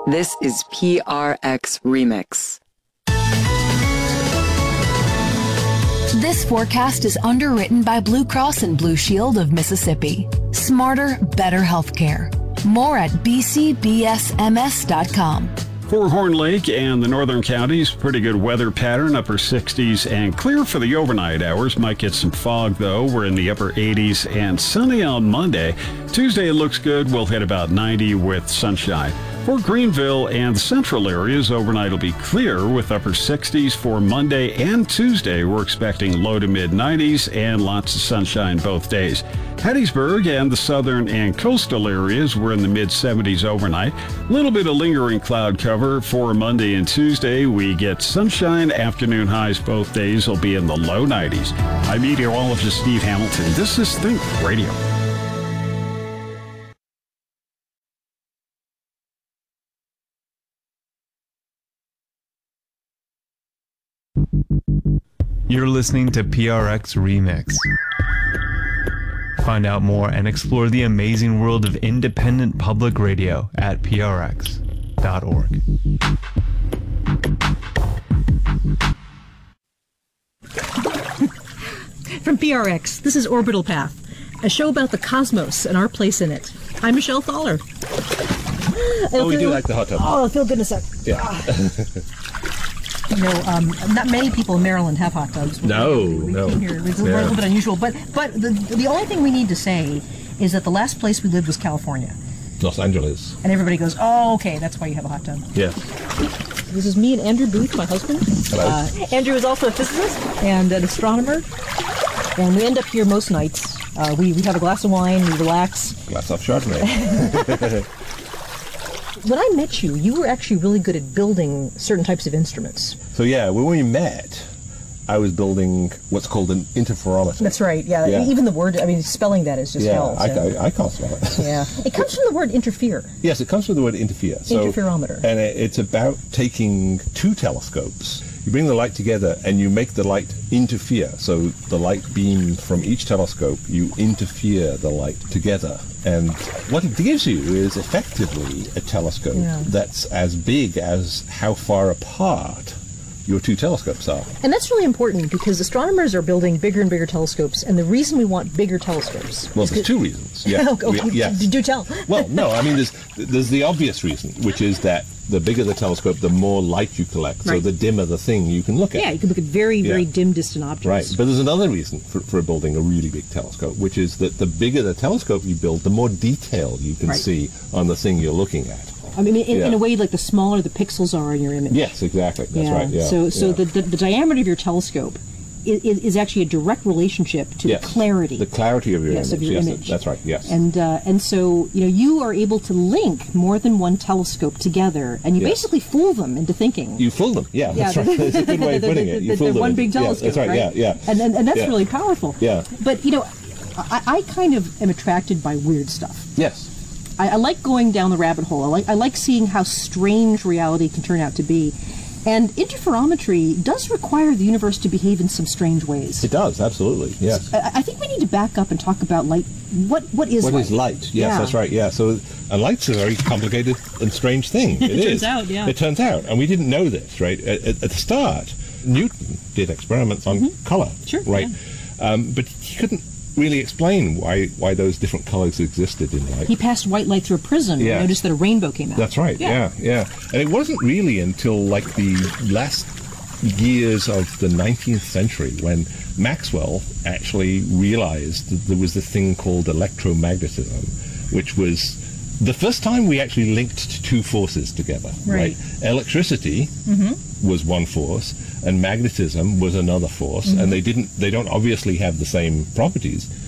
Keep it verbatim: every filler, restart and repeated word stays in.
This is P R X Remix. This forecast is underwritten by Blue Cross and Blue Shield of Mississippi. Smarter, better healthcare. More at b c b s m s dot com. For Horn Lake and the northern counties, pretty good weather pattern, upper sixties and clear for the overnight hours. Might get some fog, though. We're in the upper eighties and sunny on Monday. Tuesday looks good. We'll hit about ninety with sunshine. For Greenville and the central areas, overnight will be clear with upper sixties for Monday and Tuesday. We're expecting low to mid nineties and lots of sunshine both days. Hattiesburg and the southern and coastal areas, we're in the mid seventies overnight. A little bit of lingering cloud cover for Monday and Tuesday. We get sunshine. Afternoon highs both days will be in the low nineties. I'm meteorologist Steve Hamilton. This is Think Radio. You're listening to P R X Remix. Find out more and explore the amazing world of independent public radio at p r x dot org. From P R X, this is Orbital Path, a show about the cosmos and our place in it. I'm Michelle Thaller. Oh, we do like the hot tub. Oh, feel good in a sec. Yeah. You know, um, not many people in Maryland have hot tubs. No, we, we no. Came here. It's a yeah. little bit unusual, but but the the only thing we need to say is that the last place we lived was California. Los Angeles. And everybody goes, oh, okay, that's why you have a hot tub. Yeah. This is me and Andrew Booth, my husband. Hello. Uh, Andrew is also a physicist and an astronomer. And we end up here most nights. Uh, we, we have a glass of wine, we relax. Glass of Chardonnay. When I met you, you were actually really good at building certain types of instruments. So yeah, when we met, I was building what's called an interferometer. That's right, yeah. Yeah. Even the word, I mean, spelling that is just yeah, hell. I, So. I, I can't spell it. Yeah. It comes from the word interfere. Yes, it comes from the word interfere. So, Interferometer. And it, it's about taking two telescopes. You bring the light together and you make the light interfere. So the light beam from each telescope, you interfere the light together. And what it gives you is effectively a telescope Yeah. that's as big as how far apart your two telescopes are. And that's really important because astronomers are building bigger and bigger telescopes, and the reason we want bigger telescopes... Well, is there's two reasons. Yeah. oh, okay. We- yes. Do tell. Well, no, I mean, there's there's the obvious reason, which is that the bigger the telescope, the more light you collect, so Right. the dimmer the thing you can look at. Yeah, you can look at very, very Yeah. dim, distant objects. Right, but there's another reason for, for building a really big telescope, which is that the bigger the telescope you build, the more detail you can Right. see on the thing you're looking at. I mean, in, Yeah. in a way, like the smaller the pixels are in your image. Yes, exactly. That's yeah. right. Yeah. So, so yeah. the, the the diameter of your telescope is, is actually a direct relationship to Yes. the clarity. The clarity of your Yes, image. of your yes, image. that's right. Yes. And uh, and so you know you are able to link more than one telescope together, and you Yes. basically fool them into thinking. You fool them. Yeah, Yeah, that's right. That's a good way of they're- putting they're- it. You they're fool them. one into- big yeah, telescope, that's right. Yeah, yeah. And and, and that's Yeah. really powerful. Yeah. But you know, I, I kind of am attracted by weird stuff. Yes. I, I like going down the rabbit hole. I like I like seeing how strange reality can turn out to be. And interferometry does require the universe to behave in some strange ways. It does, absolutely. Yes. I, I think we need to back up and talk about light. What what is What light? is light? Yes, Yeah. that's right. Yeah. So, and light's a very complicated and strange thing. It, It is. turns out, yeah. It turns out, and we didn't know this, right? At, at, at the start, Newton did experiments on color, Mm-hmm. Sure, right? Um, but he couldn't really explain why why those different colors existed in light. He passed white light through a prism Yeah. and noticed that a rainbow came out. That's right. Yeah. yeah, And it wasn't really until like the last years of the nineteenth century when Maxwell actually realized that there was this thing called electromagnetism, which was the first time we actually linked two forces together. Right. Electricity was one force, and magnetism was another force, and they didn't. They don't obviously have the same properties.